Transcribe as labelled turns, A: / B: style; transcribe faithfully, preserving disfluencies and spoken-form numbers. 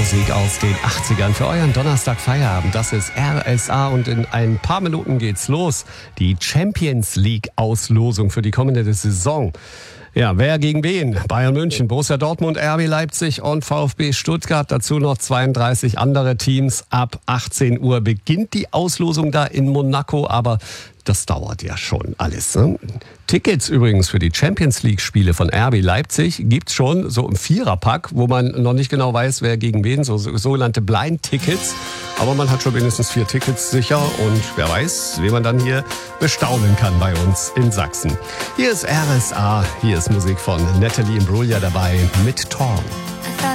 A: Musik aus den achtzigern für euren Donnerstag-Feierabend. Das ist R S A und in ein paar Minuten geht's los. Die Champions League-Auslosung für die kommende Saison. Ja, wer gegen wen? Bayern München, Borussia Dortmund, R B Leipzig und VfB Stuttgart. Dazu noch zweiunddreißig andere Teams. Ab achtzehn Uhr beginnt die Auslosung da in Monaco, aber das dauert ja schon alles. Ne? Tickets übrigens für die Champions League-Spiele von R B Leipzig gibt's schon so im Viererpack, wo man noch nicht genau weiß, wer gegen wen, so sogenannte Blind-Tickets. Aber man hat schon mindestens vier Tickets sicher und wer weiß, wen man dann hier bestaunen kann bei uns in Sachsen. Hier ist R S A, hier ist Musik von Natalie Imbruglia dabei mit Torn.